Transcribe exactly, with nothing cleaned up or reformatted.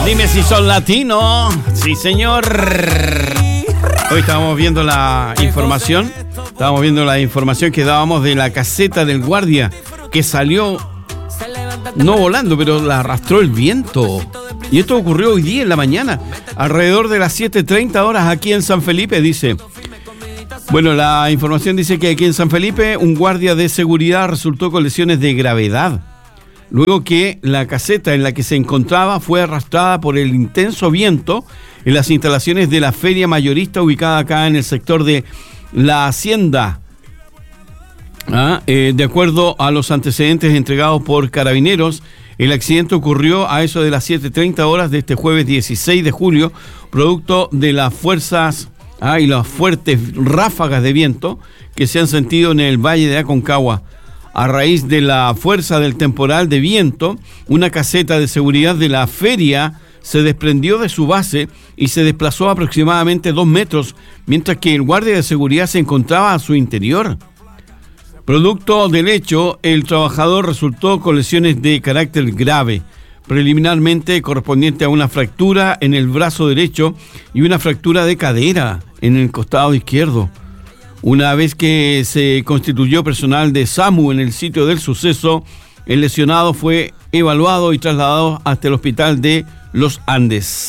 Dime si son latinos. Sí, señor. Hoy estábamos viendo la información. Estábamos viendo la información que dábamos de la caseta del guardia que salió, no volando, pero la arrastró el viento. Y esto ocurrió hoy día en la mañana, alrededor de las siete treinta horas aquí en San Felipe, dice. Bueno, la información dice que aquí en San Felipe un guardia de seguridad resultó con lesiones de gravedad, luego que la caseta en la que se encontraba fue arrastrada por el intenso viento en las instalaciones de la feria mayorista ubicada acá en el sector de La Hacienda. Ah, eh, de acuerdo a los antecedentes entregados por Carabineros, el accidente ocurrió a eso de las siete treinta horas de este jueves dieciséis de julio, producto de las fuerzas ah, y las fuertes ráfagas de viento que se han sentido en el Valle de Aconcagua. A raíz de la fuerza del temporal de viento, una caseta de seguridad de la feria se desprendió de su base y se desplazó aproximadamente dos metros, mientras que el guardia de seguridad se encontraba a su interior. Producto del hecho, el trabajador resultó con lesiones de carácter grave, preliminarmente correspondiente a una fractura en el brazo derecho y una fractura de cadera en el costado izquierdo. Una vez que se constituyó personal de SAMU en el sitio del suceso, el lesionado fue evaluado y trasladado hasta el hospital de Los Andes.